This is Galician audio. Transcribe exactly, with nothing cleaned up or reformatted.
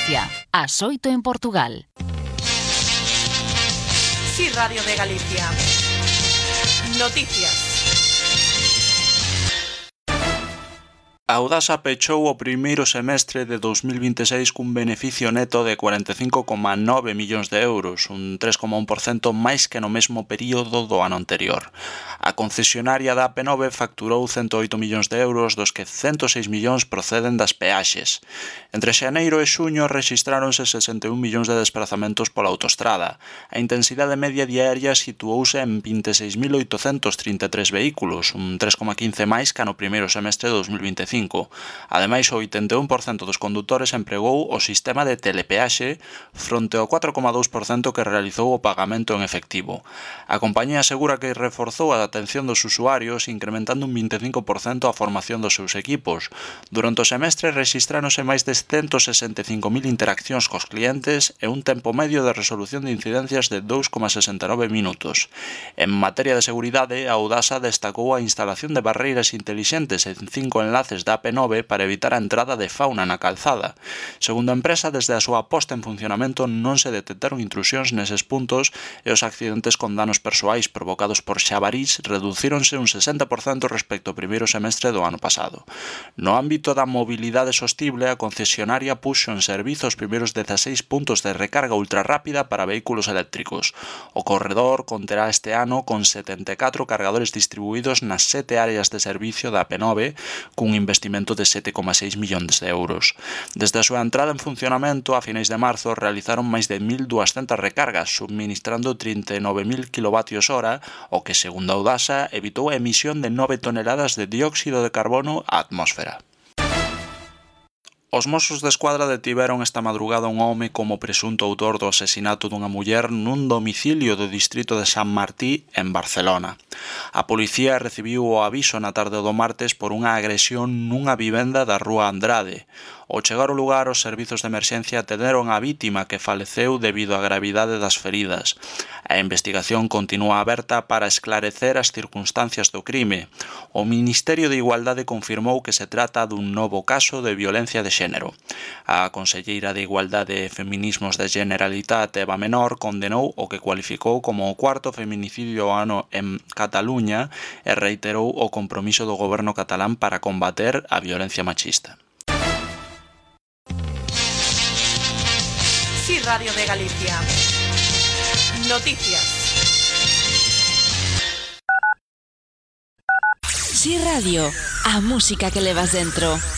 Galicia, ás oito en Portugal. Sí, Radio de Galicia. Noticias. A Audasa pechou o primeiro semestre de dos mil vinte e seis cun beneficio neto de cuarenta e cinco coma nove millóns de euros, un tres coma un por cento máis que no mesmo período do ano anterior. A concesionaria da A P nove facturou cento oito millóns de euros, dos que cento seis millóns proceden das peaxes. Entre xaneiro e xuño rexistráronse sesenta e un millóns de desplazamentos pola autostrada. A intensidade media diaria situouse en vinte e seis mil oitocentos trinta e tres vehículos, un tres coma quince máis que no primeiro semestre de dos mil vinte e cinco. Ademais, o oitenta e un por cento dos condutores empregou o sistema de telepeaxe fronte ao catro coma dous por cento que realizou o pagamento en efectivo. A compañía asegura que reforzou a atención dos usuarios, incrementando un vinte e cinco por cento a formación dos seus equipos. Durante o semestre rexistráronse máis de ciento sesenta e cinco mil interaccións cos clientes e un tempo medio de resolución de incidencias de dous coma sesenta e nove minutos. En materia de seguridade, a Audasa destacou a instalación de barreiras intelixentes en cinco enlaces da A P nove para evitar a entrada de fauna na calzada. Segundo a empresa, desde a súa posta en funcionamento non se detectaron intrusións neses puntos e os accidentes con danos persoais provocados por xabarís reducíronse un sesenta por cento respecto ao primeiro semestre do ano pasado. No ámbito da mobilidade sostible, a concesionaria puxo en servizo os primeiros dezaseis puntos de recarga ultrarrápida para vehículos eléctricos. O corredor conterá este ano con setenta e catro cargadores distribuídos nas sete áreas de servicio da A P nove, cun investimento de sete coma seis millóns de euros. Desde a súa entrada en funcionamento, a finais de marzo, realizaron máis de mil duascentas recargas, subministrando trinta e nove mil kilovatios hora, o que, segundo a Audasa, evitou a emisión de nove toneladas de dióxido de carbono á atmósfera. Os Mossos de Escuadra detiveron esta madrugada un home como presunto autor do asesinato dunha muller nun domicilio do distrito de San Martí, en Barcelona. A policía recibiu o aviso na tarde do martes por unha agresión nunha vivenda da Rúa Andrade. Ao chegar ao lugar, os servizos de emerxencia atenderon á vítima que faleceu debido á gravidade das feridas. A investigación continúa aberta para esclarecer as circunstancias do crime. O Ministerio de Igualdade confirmou que se trata dun novo caso de violencia de xénero. A conselleira de Igualdade e Feminismos da Generalitat, Eva Menor, condenou o que cualificou como o cuarto feminicidio ao ano en Cataluña e reiterou o compromiso do goberno catalán para combater a violencia machista. Sí, Radio de Galicia. Noticias. Sí Radio, a música que levas dentro.